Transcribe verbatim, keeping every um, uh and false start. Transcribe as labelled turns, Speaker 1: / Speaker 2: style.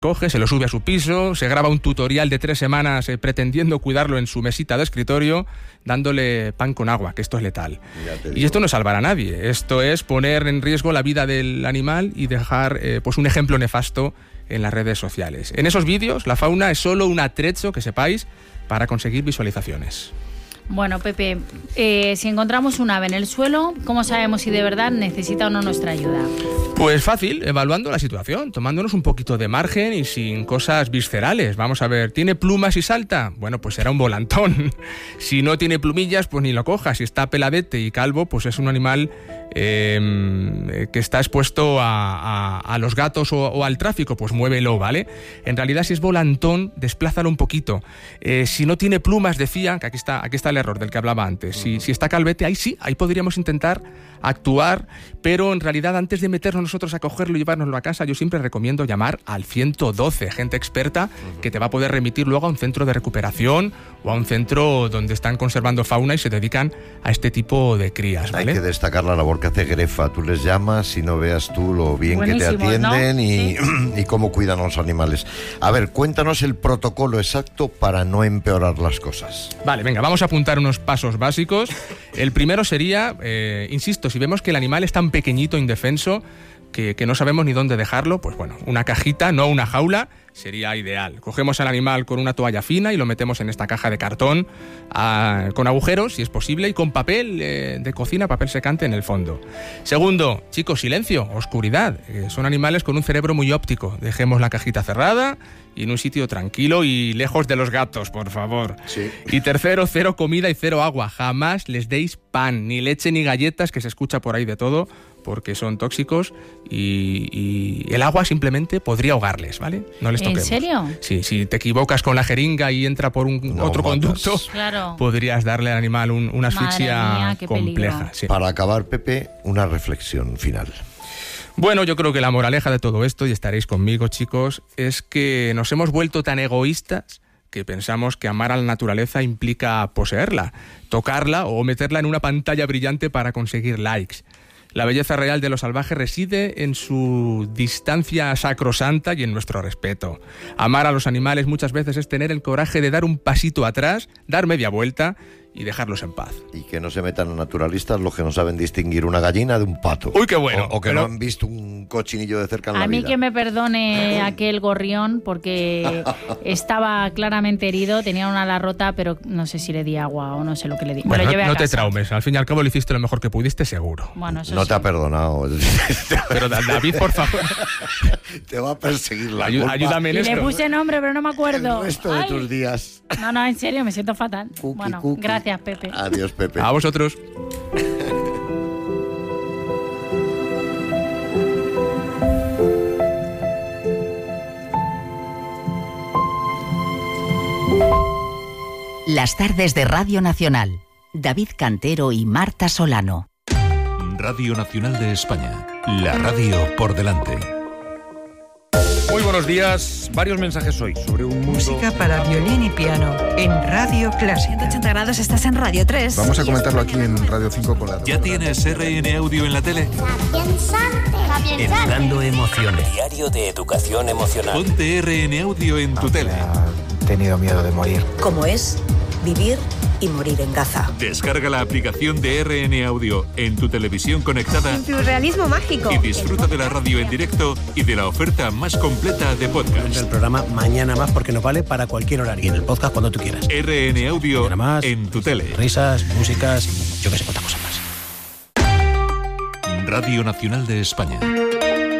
Speaker 1: coge, se lo sube a su piso, se graba un tutorial de tres semanas eh, pretendiendo cuidarlo en su mesita de escritorio, dándole pan con agua, que esto es letal. Y esto no salvará a nadie. Esto es poner en riesgo la vida del animal y dejar eh, pues un ejemplo nefasto en las redes sociales. En esos vídeos, la fauna es solo un atrecho, que sepáis, para conseguir visualizaciones.
Speaker 2: Bueno, Pepe, eh, si encontramos un ave en el suelo, ¿cómo sabemos si de verdad necesita o no nuestra ayuda?
Speaker 1: Pues fácil, evaluando la situación, tomándonos un poquito de margen y sin cosas viscerales. Vamos a ver, ¿tiene plumas y salta? Bueno, pues será un volantón. Si no tiene plumillas, pues ni lo cojas. Si está peladete y calvo, pues es un animal eh, que está expuesto a, a, a los gatos o, o al tráfico, pues muévelo, ¿vale? En realidad, si es volantón, desplázalo un poquito. Eh, si no tiene plumas, decía, que aquí está, aquí está el error del que hablaba antes. Si, si está calvete, ahí sí, ahí podríamos intentar actuar, pero en realidad antes de meternos nosotros a cogerlo y llevárnoslo a casa, yo siempre recomiendo llamar al ciento doce, gente experta que te va a poder remitir luego a un centro de recuperación o a un centro donde están conservando fauna y se dedican a este tipo de crías, ¿vale?
Speaker 3: Hay que destacar la labor que hace Grefa. Tú les llamas y no veas tú lo bien Buenísimo, que te atienden, ¿no? y, sí. y cómo cuidan a los animales. A ver, cuéntanos el protocolo exacto para no empeorar las cosas.
Speaker 1: Vale, venga, vamos a apuntar unos pasos básicos. El primero sería, eh, insisto, si vemos que el animal es tan pequeñito, indefenso, que, que no sabemos ni dónde dejarlo, pues bueno, una cajita, no una jaula, sería ideal. Cogemos al animal con una toalla fina y lo metemos en esta caja de cartón a, con agujeros, si es posible, y con papel eh, de cocina, papel secante en el fondo. Segundo, chicos, silencio, oscuridad. Eh, son animales con un cerebro muy óptico. Dejemos la cajita cerrada y en un sitio tranquilo y lejos de los gatos, por favor.
Speaker 3: Sí.
Speaker 1: Y tercero, cero comida y cero agua. Jamás les deis pan, ni leche ni galletas, que se escucha por ahí de todo, porque son tóxicos y, y el agua simplemente podría ahogarles, ¿vale? No les toquemos.
Speaker 2: ¿En serio?
Speaker 1: Sí, si te equivocas con la jeringa y entra por un
Speaker 3: no,
Speaker 1: otro
Speaker 3: matas.
Speaker 1: conducto,
Speaker 2: claro.
Speaker 1: podrías darle al animal un, una asfixia
Speaker 2: Madre mía, qué
Speaker 1: compleja. Sí.
Speaker 3: Para acabar, Pepe, una reflexión final.
Speaker 1: Bueno, yo creo que la moraleja de todo esto, y estaréis conmigo, chicos, es que nos hemos vuelto tan egoístas que pensamos que amar a la naturaleza implica poseerla, tocarla o meterla en una pantalla brillante para conseguir likes. La belleza real de lo salvaje reside en su distancia sacrosanta y en nuestro respeto. Amar a los animales muchas veces es tener el coraje de dar un pasito atrás, dar media vuelta y dejarlos en paz.
Speaker 3: Y que no se metan los naturalistas los que no saben distinguir una gallina de un pato.
Speaker 1: ¡Uy, qué bueno!
Speaker 3: O, o que
Speaker 1: pero...
Speaker 3: no han visto un cochinillo de cerca en
Speaker 2: A
Speaker 3: la
Speaker 2: mí
Speaker 3: vida.
Speaker 2: que me perdone aquel gorrión, porque estaba claramente herido, tenía una ala rota, pero no sé si le di agua o no sé lo que le di.
Speaker 1: Bueno,
Speaker 2: me lo llevé
Speaker 1: no
Speaker 2: a
Speaker 1: te
Speaker 2: casa.
Speaker 1: traumes, al fin y al cabo lo hiciste lo mejor que pudiste, seguro.
Speaker 2: Bueno, eso
Speaker 3: No
Speaker 2: sí.
Speaker 3: te ha perdonado.
Speaker 1: Pero David, por favor,
Speaker 3: Te va a perseguir la
Speaker 1: Ayu-
Speaker 3: culpa
Speaker 1: ayúdame en
Speaker 2: Y le
Speaker 1: esto.
Speaker 2: puse nombre, pero no me acuerdo.
Speaker 3: el resto de
Speaker 2: Ay.
Speaker 3: tus días.
Speaker 2: No, no, en serio, me siento fatal.
Speaker 3: Cookie,
Speaker 2: bueno,
Speaker 3: cookie.
Speaker 2: gracias, Pepe.
Speaker 3: Adiós, Pepe.
Speaker 1: A vosotros.
Speaker 4: Las tardes de Radio Nacional. David Cantero y Marta Solano.
Speaker 5: Radio Nacional de España. La radio por delante.
Speaker 6: Muy buenos días. Varios mensajes hoy sobre un mundo...
Speaker 7: Música para violín y piano en Radio Clásica.
Speaker 8: ciento ochenta grados, estás en Radio tres.
Speaker 9: Vamos a comentarlo aquí en Radio cinco con la...
Speaker 5: ¿Ya tienes R N Audio en la tele?
Speaker 10: Educando emociones. Diario de educación emocional.
Speaker 5: Ponte R N Audio en tu tele.
Speaker 9: He tenido miedo de morir.
Speaker 8: ¿Cómo es vivir y morir en Gaza?
Speaker 5: Descarga la aplicación de R N Audio en tu televisión conectada
Speaker 8: Surrealismo mágico.
Speaker 5: y disfruta de la radio en directo y de la oferta más completa de podcast.
Speaker 10: El programa Mañana Más porque nos vale para cualquier horario. Y en el podcast cuando tú quieras.
Speaker 5: R N Audio
Speaker 10: Mañana Más,
Speaker 5: en tu tele.
Speaker 10: Risas, músicas y yo que sé cuántas cosas más.
Speaker 5: Radio Nacional de España.